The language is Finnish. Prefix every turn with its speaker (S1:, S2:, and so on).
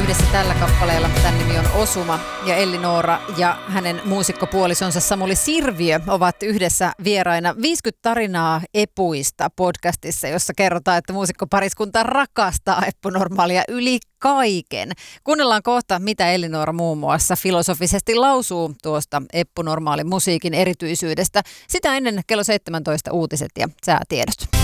S1: yhdessä tällä kappaleella. Tämän nimi on Osuma ja Elli-Noora ja hänen muusikkopuolisonsa Samuli Sirviö ovat yhdessä vieraina 50 tarinaa Epuista podcastissa, jossa kerrotaan, että muusikkopariskunta rakastaa Eppu Normaalia yli kaiken. Kuunnellaan kohta, mitä Elli-Noora muun muassa filosofisesti lausuu tuosta Eppu Normaalin musiikin erityisyydestä. Sitä ennen kello 17 uutiset ja säätiedot.